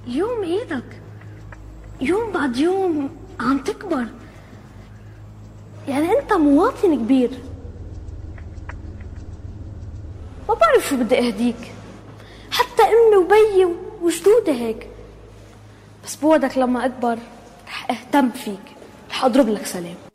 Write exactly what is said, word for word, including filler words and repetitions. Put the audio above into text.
يوم ايدك يوم بعد يوم عم تكبر، يعني انت مواطن كبير. ما بعرف شو بدي اهديك، حتى امي وبيي وجدودي هيك، بس بوعدك لما اكبر رح اهتم فيك، رح اضرب لك سلام.